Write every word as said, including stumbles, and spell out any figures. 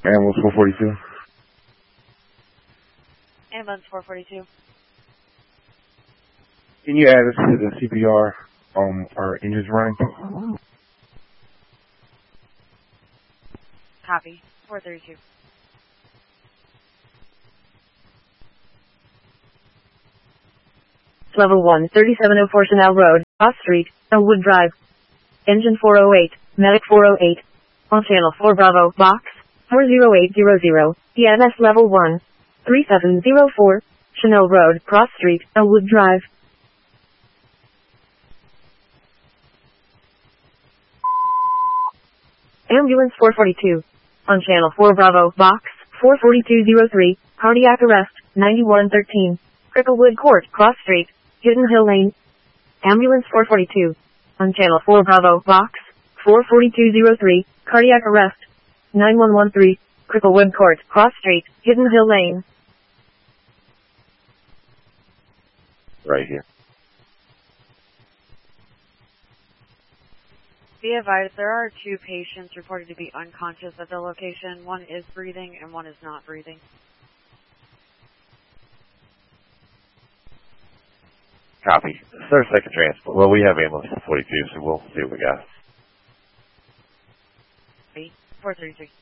Ambulance four forty-two. Ambulance four forty-two. Can you add us to the C P R? Um, our engine's running. Copy. four thirty-two. Level one, thirty-seven oh four Chanel Road, Cross Street, Elwood Drive. Engine four oh eight, Medic four oh eight. On channel four Bravo, box four zero eight zero zero, E M S Level one, thirty-seven oh four, Chanel Road, Cross Street, Elwood Drive. Ambulance four forty-two. On channel four Bravo, box four forty-two oh three, cardiac arrest, ninety-one thirteen. Cricklewood Court, Cross Street, Hidden Hill Lane. Ambulance four forty-two. On channel four Bravo, box four forty-two oh three, cardiac arrest, nine one one three, Cricklewood Court, Cross Street, Hidden Hill Lane. Right here. Be advised, there are two patients reported to be unconscious at the location. One is breathing and one is not breathing. Copy. Third, second transport. Well, we have ambulance four forty-two, so we'll see what we got. four thirty-three.